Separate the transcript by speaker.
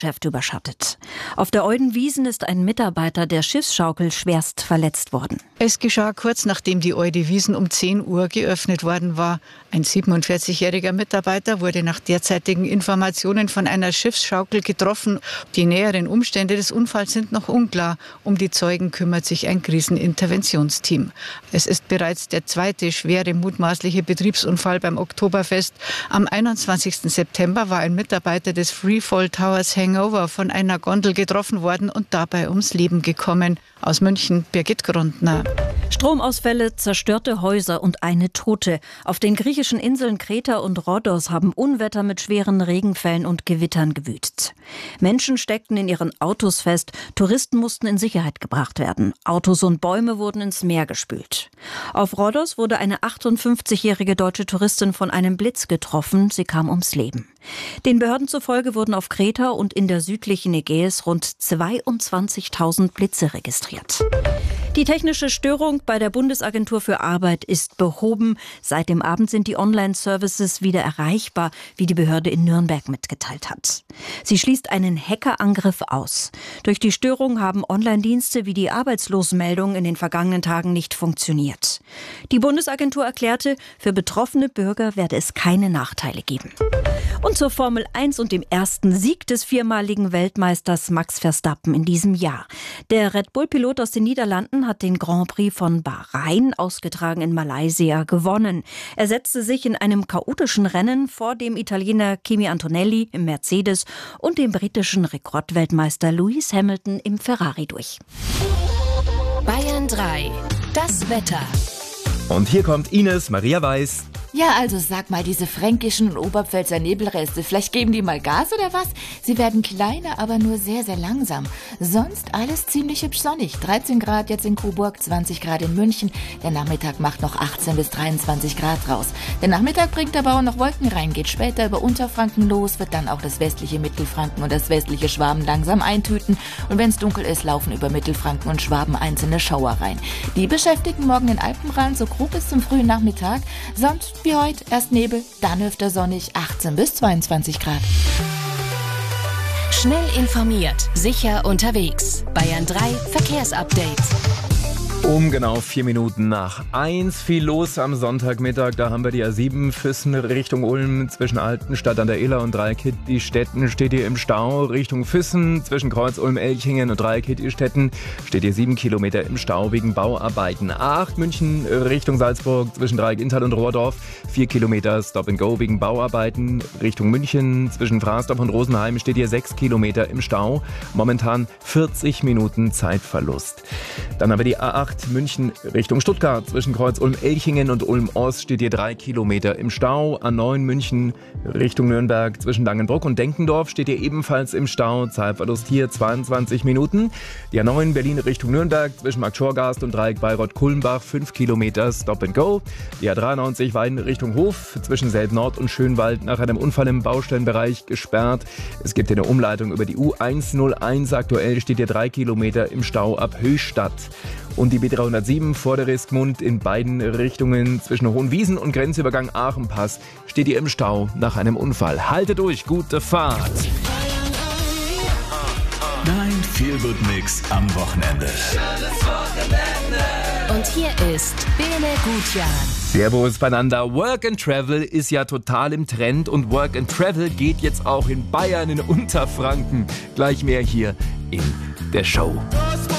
Speaker 1: Geschäft überschattet. Auf der Eudenwiesen ist ein Mitarbeiter der Schiffsschaukel schwerst verletzt worden.
Speaker 2: Es geschah kurz nachdem die Eudewiesen um 10 Uhr geöffnet worden war. Ein 47-jähriger Mitarbeiter wurde nach derzeitigen Informationen von einer Schiffsschaukel getroffen. Die näheren Umstände des Unfalls sind noch unklar. Um die Zeugen kümmert sich ein Kriseninterventionsteam. Es ist bereits der zweite schwere mutmaßliche Betriebsunfall beim Oktoberfest. Am 21. September war ein Mitarbeiter des Freefall Towers Hangover von einer Gondel getroffen worden und dabei ums Leben gekommen. Aus München, Birgit Grundner.
Speaker 1: Stromausfälle, zerstörte Häuser und eine Tote. Auf den griechischen Inseln Kreta und Rhodos haben Unwetter mit schweren Regenfällen und Gewittern gewütet. Menschen steckten in ihren Autos fest, Touristen mussten in Sicherheit gebracht werden. Autos und Bäume wurden ins Meer gespült. Auf Rhodos wurde eine 58-jährige deutsche Touristin von einem Blitz getroffen. Sie kam ums Leben. Den Behörden zufolge wurden auf Kreta und in der südlichen Ägäis rund 22.000 Blitze registriert. Die technische Störung bei der Bundesagentur für Arbeit ist behoben. Seit dem Abend sind die Online-Services wieder erreichbar, wie die Behörde in Nürnberg mitgeteilt hat. Sie schließt einen Hackerangriff aus. Durch die Störung haben Online-Dienste wie die Arbeitslosenmeldung in den vergangenen Tagen nicht funktioniert. Die Bundesagentur erklärte, für betroffene Bürger werde es keine Nachteile geben. Und zur Formel 1 und dem ersten Sieg des viermaligen Weltmeisters Max Verstappen in diesem Jahr. Der Red Bull-Pilot aus den Niederlanden hat den Grand Prix von Bahrain, ausgetragen in Malaysia, gewonnen. Er setzte sich in einem chaotischen Rennen vor dem Italiener Kimi Antonelli im Mercedes und dem britischen Rekordweltmeister Lewis Hamilton im Ferrari durch.
Speaker 3: Bayern 3, das Wetter.
Speaker 4: Und hier kommt Ines Maria Weiß.
Speaker 5: Ja, also sag mal, diese fränkischen und Oberpfälzer Nebelreste, vielleicht geben die mal Gas oder was? Sie werden kleiner, aber nur sehr, sehr langsam. Sonst alles ziemlich hübsch sonnig. 13 Grad jetzt in Coburg, 20 Grad in München. Der Nachmittag macht noch 18 bis 23 Grad raus. Der Nachmittag bringt aber auch noch Wolken rein, geht später über Unterfranken los, wird dann auch das westliche Mittelfranken und das westliche Schwaben langsam eintüten. Und wenn es dunkel ist, laufen über Mittelfranken und Schwaben einzelne Schauer rein. Die beschäftigen morgen den Alpenrand so grob bis zum frühen Nachmittag. Sonst wie heute, erst Nebel, dann öfter sonnig, 18 bis 22 Grad.
Speaker 3: Schnell informiert, sicher unterwegs. Bayern 3 Verkehrsupdate.
Speaker 4: Um genau 4 Minuten nach 1 viel los am Sonntagmittag. Da haben wir die A7 Füssen Richtung Ulm zwischen Altenstadt an der Iller und Dreieckittistetten steht ihr im Stau. Richtung Füssen zwischen Kreuz Ulm-Elchingen und Dreieckittistetten steht ihr 7 Kilometer im Stau wegen Bauarbeiten. A8 München Richtung Salzburg zwischen Dreieck-Inntal und Rohrdorf 4 Kilometer Stop and Go wegen Bauarbeiten. Richtung München zwischen Frasdorf und Rosenheim steht ihr 6 Kilometer im Stau. Momentan 40 Minuten Zeitverlust. Dann haben wir die A8 München Richtung Stuttgart. Zwischen Kreuz Ulm-Elchingen und Ulm-Ost steht hier 3 Kilometer im Stau. A9 München Richtung Nürnberg zwischen Langenbruck und Denkendorf steht hier ebenfalls im Stau. Zeitverlust hier 22 Minuten. Die A9 Berlin Richtung Nürnberg zwischen Markt-Schorgast und Dreieck Bayreuth-Kulmbach 5 Kilometer Stop and Go. Die A93 Weiden Richtung Hof zwischen Selb-Nord und Schönwald nach einem Unfall im Baustellenbereich gesperrt. Es gibt hier eine Umleitung über die U101. Aktuell steht hier 3 Kilometer im Stau ab Höchstadt. Und die B307 Vorderriskmund in beiden Richtungen zwischen Hohenwiesen und Grenzübergang Aachenpass steht ihr im Stau nach einem Unfall. Haltet durch, gute Fahrt!
Speaker 6: Dein Feel-Good-Mix am Wochenende.
Speaker 3: Schönes Wochenende. Und hier ist Bene Gutjahr.
Speaker 4: Servus beieinander. Work and Travel ist ja total im Trend und Work and Travel geht jetzt auch in Bayern, in Unterfranken. Gleich mehr hier in der Show.